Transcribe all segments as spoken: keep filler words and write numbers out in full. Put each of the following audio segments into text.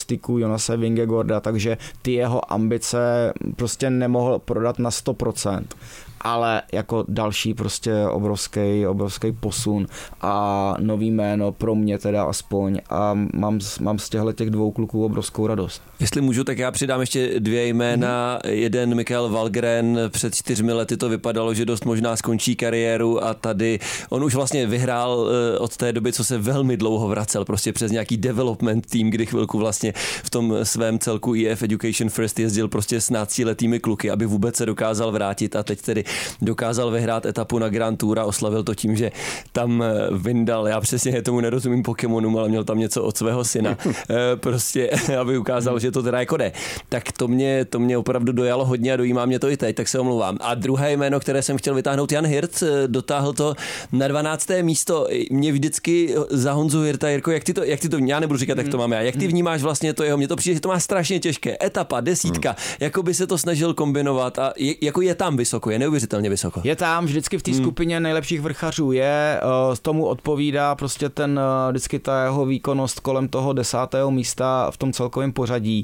průnostiku Jonase Vingegaarda, takže ty jeho ambice prostě nemohl prodat na sto procent. Ale jako další prostě obrovský, obrovský posun a nový jméno pro mě teda aspoň a mám, mám z těchto těch dvou kluků obrovskou radost. Jestli můžu, tak já přidám ještě dvě jména. Hmm. Jeden Mikael Valgren, před čtyřmi lety to vypadalo, že dost možná skončí kariéru a tady on už vlastně vyhrál od té doby, co se velmi dlouho vracel, prostě přes nějaký development tým, kdy chvilku vlastně v tom svém celku E F Education First jezdil prostě s náctiletými kluky, aby vůbec se dokázal vrátit a teď tedy dokázal vyhrát etapu na Grand Tour a oslavil to tím, že tam vyndal, já přesně tomu nerozumím Pokémonům, ale měl tam něco od svého syna, prostě, aby ukázal, že to teda jako jde. Tak to mě, to mě opravdu dojalo hodně a dojímá mě to i teď, tak se omlouvám. A druhé jméno, které jsem chtěl vytáhnout, Jan Hirt, dotáhl to na dvanácté místo. Mě vždycky za Honzu Hirta, Jirko, jak ty to, jak ty to, já nebudu říkat, jak to mám já, jak ty vnímáš vlastně to jeho, mně to přijde, že to má strašně těžké, etapa, desítka, jako by se to snažil kombinovat a je, jako je tam vysoko, je neuvěřitelně vysoko. Je tam vždycky v té skupině nejlepších vrchařů je, tomu odpovídá prostě ten, vždycky ta jeho výkonnost kolem toho desátého místa v tom celkovém pořadí.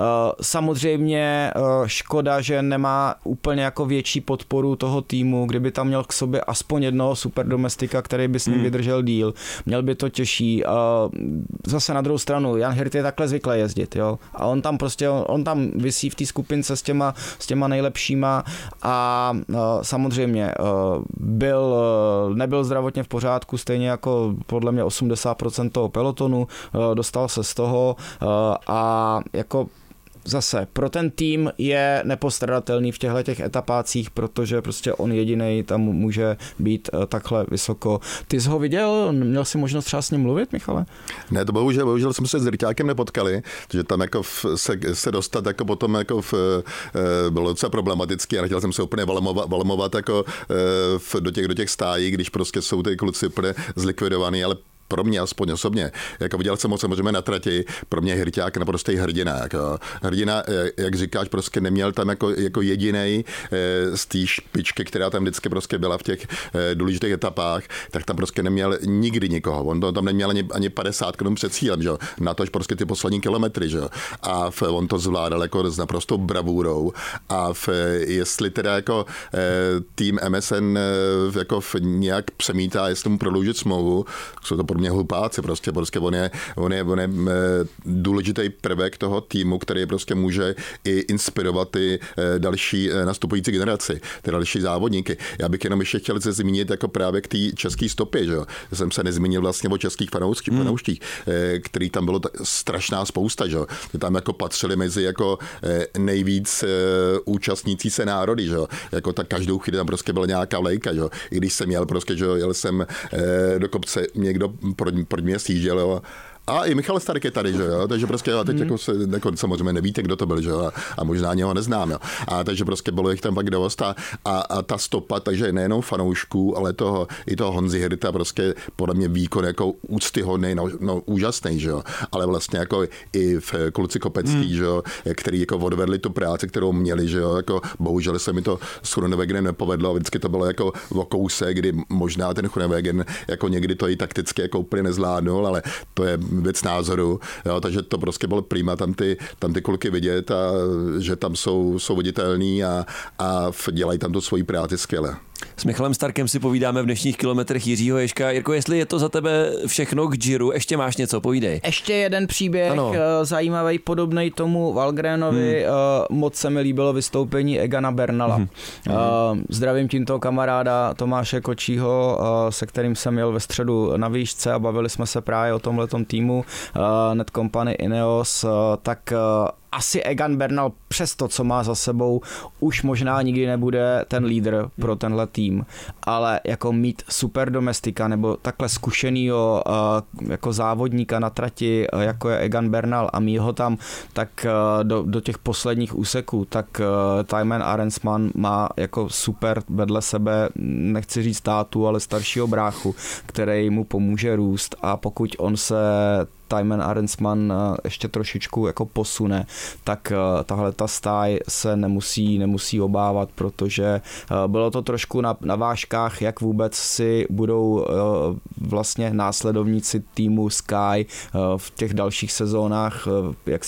Samozřejmě škoda, že nemá úplně jako větší podporu toho týmu, kdyby tam měl k sobě aspoň jednoho superdomestika, který by s ním vydržel díl, měl by to těžší. Zase na druhou stranu, Jan Hirt je takhle zvyklý jezdit, jo, a on tam prostě, on tam visí v té skupince s těma, s těma nejlepšíma a samozřejmě byl, nebyl zdravotně v pořádku, stejně jako podle mě osmdesát procent toho pelotonu, dostal se z toho a jako zase pro ten tým je nepostradatelný v těchto těch etapácích, protože prostě on jedinej tam může být takhle vysoko. Ty jsi ho viděl? Měl jsi možnost třeba s ním mluvit, Michale? Ne, to bohužel, bohužel jsme se s Rťákem nepotkali, že tam jako v, se, se dostat jako potom jako v, e, bylo docela problematický a chtěl jsem se úplně valmovat, valmovat jako e, v, do, těch, do těch stájí, když prostě jsou ty kluci úplně zlikvidovaný, ale pro mě aspoň osobně, jako viděl jsem ho samozřejmě na trati, pro mě Hirťák naprostý hrdina. Jako. Hrdina, jak říkáš, prostě neměl tam jako, jako jedinej z té špičky, která tam vždycky prostě byla v těch důležitých etapách, tak tam prostě neměl nikdy nikoho. On tam neměl ani, ani padesát kilometrů před cílem, že? Natož prostě ty poslední kilometry. Že? A v, on to zvládal jako s naprostou bravůrou. A v, jestli teda jako tým M S N jako nějak přemítá, jestli mu prodloužit smlouvu, jsou to mě hlupáci, prostě, prostě on je, on je, on je důležitý prvek toho týmu, který prostě může i inspirovat ty další nastupující generaci, ty další závodníky. Já bych jenom ještě chtěl se zmínit jako právě k té české stopě, že jo. Já jsem se nezmínil vlastně o českých fanouších, hmm. fanouších, který tam bylo strašná spousta, že jo. Tam jako patřili mezi jako nejvíc účastnící se národy, že jo. Jako tak každou chvíli tam prostě byla nějaká lejka, že jo. I když jsem jel prostě, že jo, jel jsem do kopce někdo proč mě sjížděl, jo. A i Michal Stark je tady, že jo, takže prostě a teď mm. jako, se, jako samozřejmě nevíte, kdo to byl, že jo, a, a možná něho neznám, jo. A takže prostě bylo jich tam pak dost a, a, a ta stopa, takže nejenom fanoušků, ale toho, i toho Honzy Hirta prostě podle mě výkon jako úctyhodný, no, no úžasný, že jo, ale vlastně jako i v kluci kopecký, mm. že jo, který jako odvedli tu práci, kterou měli, že jo, jako bohužel se mi to s Groenewegenen nepovedlo, vždycky to bylo jako o kouse, kdy možná ten Groenewegen jako někdy to i takticky jako úplně nezvládnul, ale to je věc názoru, jo, takže to prostě bylo prima tam ty, tam ty kluky vidět a že tam jsou, jsou viditelný a, a dělají tam tu svoji práci skvěle. S Michalem Starkem si povídáme v dnešních kilometrech Jiřího Ježka. Jirko, jestli je to za tebe všechno k Giro, ještě máš něco, povídej. Ještě jeden příběh, ano. Zajímavý, podobnej tomu Valgrenovi. Hmm. Moc se mi líbilo vystoupení Egana Bernala. Hmm. Zdravím tímto kamaráda Tomáše Kočího, se kterým jsem jel ve středu na výšce a bavili jsme se právě o tomhletom týmu Netcompany Ineos, tak asi Egan Bernal přes to, co má za sebou, už možná nikdy nebude ten lídr pro tenhle tým, ale jako mít super domestika nebo takhle zkušenýho jako závodníka na trati, jako je Egan Bernal a mít ho tam tak do, do těch posledních úseků, tak Thymen Arensman má jako super vedle sebe, nechci říct tátu, ale staršího bráchu, který mu pomůže růst a pokud on se Thymen Arensman ještě trošičku jako posune, tak tahle ta stáj se nemusí, nemusí obávat, protože bylo to trošku na, na vážkách, jak vůbec si budou vlastně následovníci týmu Sky v těch dalších sezónách, jak